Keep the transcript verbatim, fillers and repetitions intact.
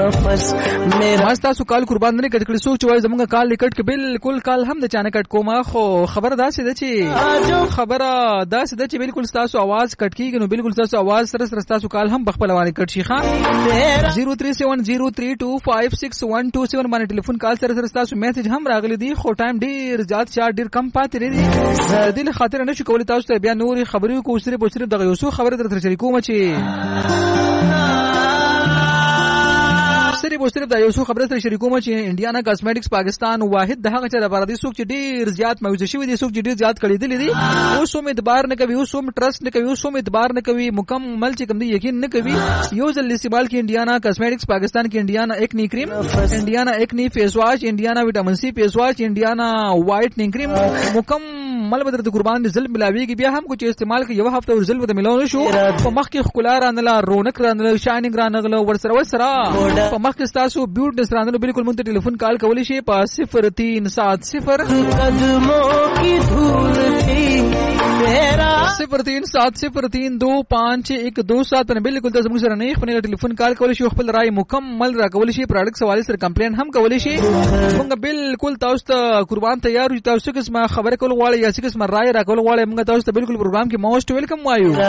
ماستا سو کال قربان نه کټ کړي سوچ وای زمونږ کال لیکټ کې بالکل کال هم د چانه کټ کوما خو خبر داسې ده چې خبره داسې ده چې بالکل تاسو आवाज کټ کیږي نو بالکل تاسو आवाज سره سره تاسو کال هم بخپل وانه کټ شي خان zero three seven zero three two five six one two seven باندې ټلیفون کال سره سره تاسو میسج هم راغلي دي خو ټایم ډیر زیات شارټ ډیر کم پاتې لري د دې خاطر نه شو کولای تاسو ته بیا نور خبرې کو صرف او صرف دغه یو څو خبره درته شریکوم چې صرف او صرف دا یو څو خبره سره شریکوم چې انډیانا کاسمیټکس پاکستان واحد د هغه چا لپاره دي څوک چې ډیر زیات موجود شوی دي څوک چې ډیر زیات کړي دي اوس هم اعتبار نه کوي اوس هم ټرست نه کوي اوس هم اعتبار نه کوي مکمل چې کوم دي یقین نه کوي یو ځل استعمال کې انډیانا کاسمیټکس پاکستان کې انډیانا ایکنی کریم انډیانا ایکنی فیس واش انډیانا وټامین سی فیس واش انډیانا وایټنینګ کریم مکمل بدر د قربان رزلټ ملاويږي بیا هم کو چې استعمال کې یو هفته رزلټ ود ملاو نشو په مخ کې خکلا رانله رونق رانله شاینینګ رانله ورسره ورسره په مخ کې تاسو بیوټ رانله بالکل مونږ ته ټلیفون کال کولی شي په صفر تین سات صفر قدموں کی دھول تھی تیرا صفر تین سات صفر تین دو پانچ ایک دو سات باندې بالکل تاسو موږ سره نه خپل ټلیفون کال کولی شي خپل رائے مکمل را کولی شي پروډکټ حواله سره کمپلین هم کولی شي موږ بالکل تاسو ته قربان تیار یو تاسو کس ما خبره کول غواړی یا کس ما رائے را کول غواړی موږ تاسو ته بالکل پروګرام کې موست ویلکم وایو